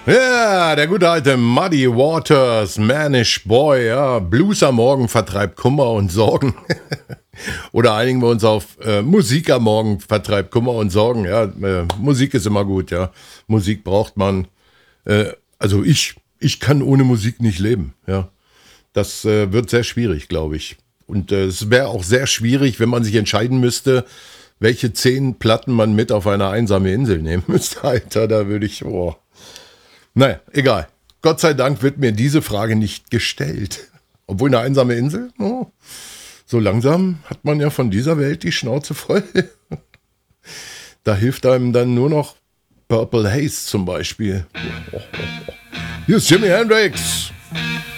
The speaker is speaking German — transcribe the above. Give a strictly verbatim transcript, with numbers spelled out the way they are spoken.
Ja, der gute alte Muddy Waters, Manish Boy, ja, Blues am Morgen vertreibt Kummer und Sorgen. Oder einigen wir uns auf äh, Musik am Morgen vertreibt Kummer und Sorgen. Ja, äh, Musik ist immer gut, ja. Musik braucht man. Äh, also ich, ich kann ohne Musik nicht leben, ja. Das äh, wird sehr schwierig, glaube ich. Und äh, es wäre auch sehr schwierig, wenn man sich entscheiden müsste, welche zehn Platten man mit auf eine einsame Insel nehmen müsste. Alter, da würde ich, oh. Naja, egal. Gott sei Dank wird mir diese Frage nicht gestellt. Obwohl eine einsame Insel, oh, so langsam hat man ja von dieser Welt die Schnauze voll. Da hilft einem dann nur noch Purple Haze zum Beispiel. Hier ist Jimi Hendrix.